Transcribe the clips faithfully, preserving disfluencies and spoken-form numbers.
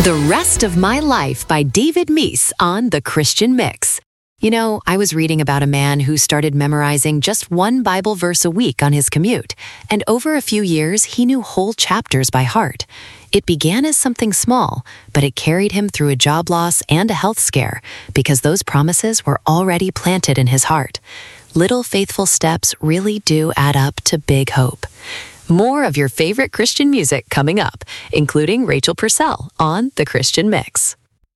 The Rest of My Life by David Meese on The Christian Mix. You know, I was reading about a man who started memorizing just one Bible verse a week on his commute, and over a few years, he knew whole chapters by heart. It began as something small, but it carried him through a job loss and a health scare because those promises were already planted in his heart. Little faithful steps really do add up to big hope. More of your favorite Christian music coming up, including Rachel Purcell on The Christian Mix.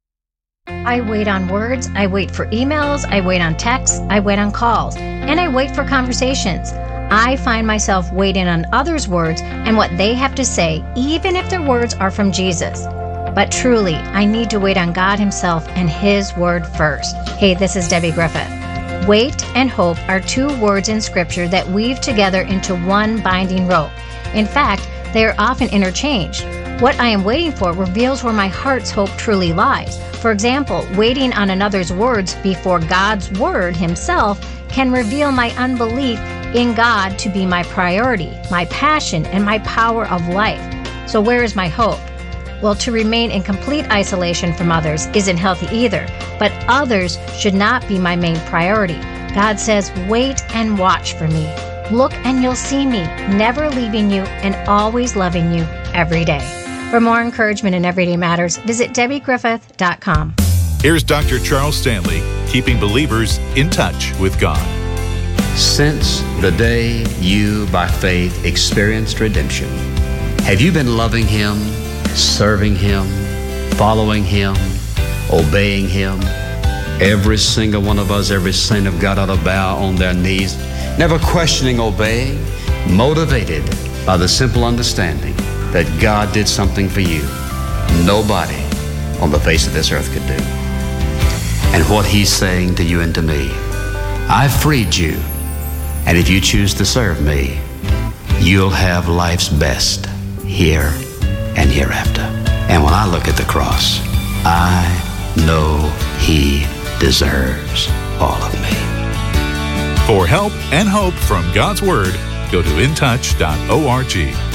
I wait on words, I wait for emails, I wait on texts, I wait on calls, and I wait for conversations. I find myself waiting on others' words and what they have to say, even if their words are from Jesus. But truly, I need to wait on God Himself and His Word first. Hey, this is Debbie Griffith. Wait and hope are two words in Scripture that weave together into one binding rope. In fact, they are often interchanged. What I am waiting for reveals where my heart's hope truly lies. For example, waiting on another's words before God's Word Himself can reveal my unbelief in God to be my priority, my passion, and my power of life. So where is my hope? Well, to remain in complete isolation from others isn't healthy either, but others should not be my main priority. God says, wait and watch for me. Look and you'll see me, never leaving you and always loving you every day. For more encouragement in Everyday Matters, visit debbie griffith dot com. Here's Doctor Charles Stanley, keeping believers in touch with God. Since the day you, by faith, experienced redemption, have you been loving Him, serving Him, following Him, obeying Him? Every single one of us, every saint of God ought to bow on their knees, never questioning, obeying, motivated by the simple understanding that God did something for you nobody on the face of this earth could do. And what He's saying to you and to me, I've freed you, and if you choose to serve me, you'll have life's best here and hereafter. And when I look at the cross, I know He deserves all of me. For help and hope from God's Word, go to in touch dot org.